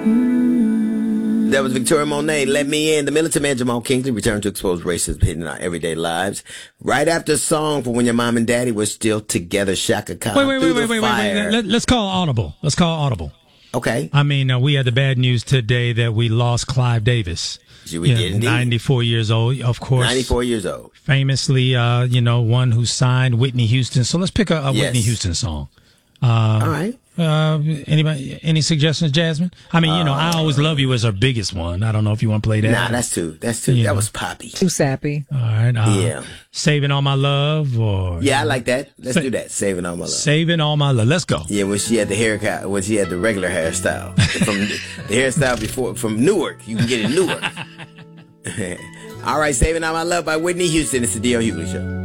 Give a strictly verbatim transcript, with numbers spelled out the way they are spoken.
That was Victoria Monet, Let Me In. The Militant Man Jamal Kingsley returned to expose racism hidden in our everyday lives. Right after a song for when your mom and daddy were still together, Shaka Khan. Wait, wait, Through wait, wait, the wait, wait, Fire. wait. Let, let's call audible. Let's call audible. Okay. I mean, uh, we had the bad news today that we lost Clive Davis. We you did know, indeed. ninety-four years old, of course. ninety-four years old. Famously, uh, you know, one who signed Whitney Houston. So let's pick a, a Yes. Whitney Houston song. Uh, All right. Uh, anybody? Any suggestions, Jasmine? I mean, you know, I Always Love You is her biggest one. I don't know if you want to play that. Nah, that's too. That's too. You that know. was poppy. Too sappy. All right. Uh, Yeah. Saving All My Love, or Yeah, I like that. Let's Sa- do that. Saving All My Love. Saving All My Love. Let's go. Yeah, when she had the haircut, when she had the regular hairstyle from the hairstyle before from Newark, you can get it in Newark. All right, Saving All My Love by Whitney Houston. It's the D L Hughley Show.